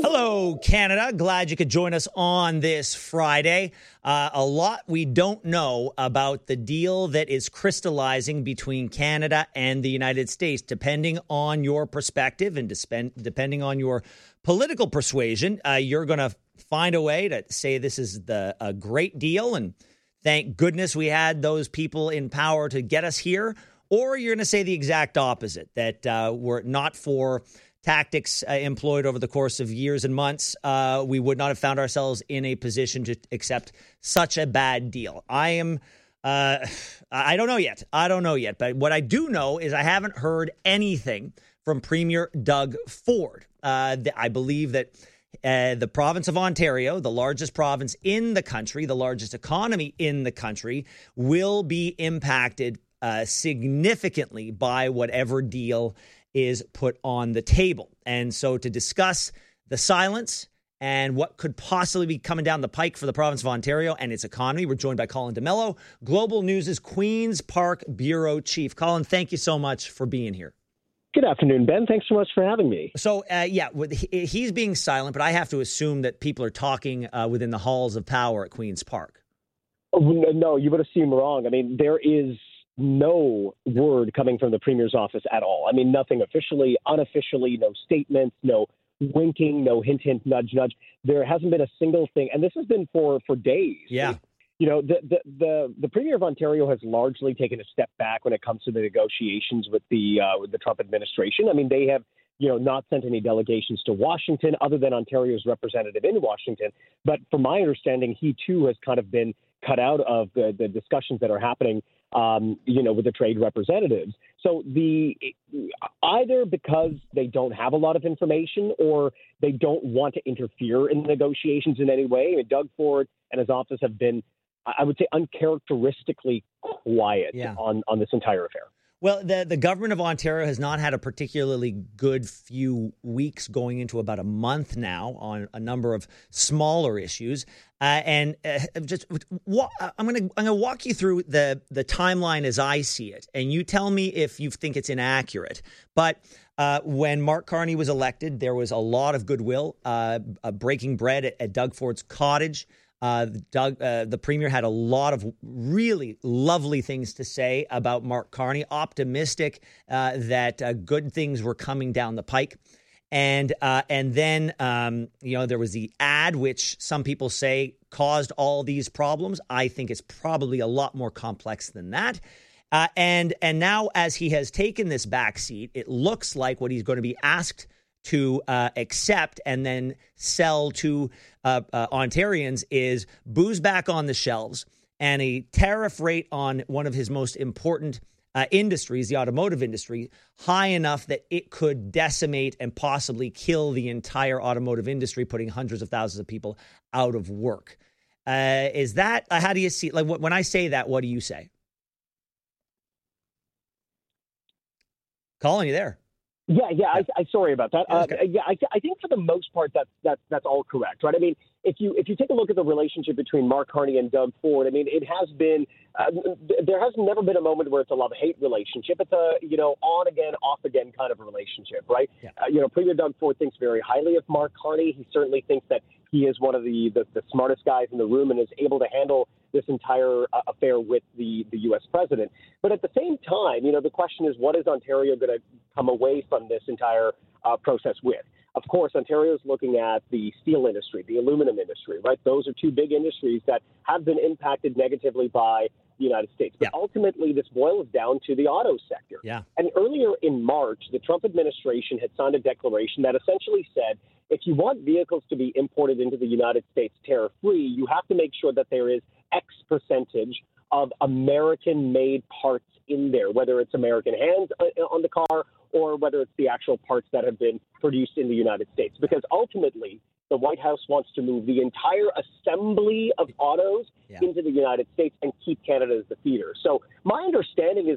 Hello, Canada. Glad you could join us on this Friday. A lot we don't know about the deal that is crystallizing between Canada and the United States, depending on your perspective and depending on your political persuasion. You're going to find a way to say this is a great deal, and thank goodness we had those people in power to get us here. Or you're going to say the exact opposite, that were it not for tactics employed over the course of years and months, we would not have found ourselves in a position to accept such a bad deal. I don't know yet. But what I do know is I haven't heard anything from Premier Doug Ford. I believe that the province of Ontario, the largest province in the country, the largest economy in the country, will be impacted significantly by whatever deal is put on the table. And so to discuss the silence and what could possibly be coming down the pike for the province of Ontario and its economy, we're joined by Colin D'Mello, Global News' Queen's Park Bureau Chief. Colin, thank you so much for being here. Good afternoon, Ben. Thanks so much for having me. So, he's being silent, but I have to assume that people are talking within the halls of power at Queen's Park. Oh, no, you would assume wrong. I mean, there is no word coming from the Premier's office at all. I mean, nothing officially, unofficially, no statements, no winking, no hint, hint, nudge, nudge. There hasn't been a single thing. And this has been for days. Yeah. You know, the Premier of Ontario has largely taken a step back when it comes to the negotiations with the Trump administration. I mean, they have, not sent any delegations to Washington other than Ontario's representative in Washington. But from my understanding, he too has kind of been cut out of the discussions that are happening, with the trade representatives. So either because they don't have a lot of information or they don't want to interfere in the negotiations in any way. I mean, Doug Ford and his office have been, I would say, uncharacteristically quiet on this entire affair. Well, the government of Ontario has not had a particularly good few weeks, going into about a month now, on a number of smaller issues. I'm going to walk you through the timeline as I see it, and you tell me if you think it's inaccurate. But when Mark Carney was elected, there was a lot of goodwill, breaking bread at Doug Ford's cottage. The Premier had a lot of really lovely things to say about Mark Carney, optimistic that good things were coming down the pike. And then there was the ad, which some people say caused all these problems. I think it's probably a lot more complex than that. And now, as he has taken this backseat, it looks like what he's going to be asked to accept and then sell to Ontarians is booze back on the shelves and a tariff rate on one of his most important industries, the automotive industry, high enough that it could decimate and possibly kill the entire automotive industry, putting hundreds of thousands of people out of work. Is that, how do you see, like when I say that, what do you say? Colin, you there? Yeah. I sorry about that. Okay. I think for the most part that's all correct, right? I mean, if you take a look at the relationship between Mark Carney and Doug Ford, I mean, it has been there has never been a moment where it's a love-hate relationship. It's a on again, off again kind of relationship, right? Yeah. Premier Doug Ford thinks very highly of Mark Carney. He certainly thinks that he is one of the smartest guys in the room and is able to handle this entire affair with the U.S. president. But at the same time, the question is, what is Ontario going to come away from this entire process with? Of course, Ontario is looking at the steel industry, the aluminum industry, right? Those are two big industries that have been impacted negatively by the United States. But ultimately, this boils down to the auto sector. Yeah. And earlier in March, the Trump administration had signed a declaration that essentially said, if you want vehicles to be imported into the United States tariff-free, you have to make sure that there is X percentage of American-made parts in there, whether it's American hands on the car or whether it's the actual parts that have been produced in the United States. Because ultimately, the White House wants to move the entire assembly of autos into the United States and keep Canada as the feeder. So my understanding is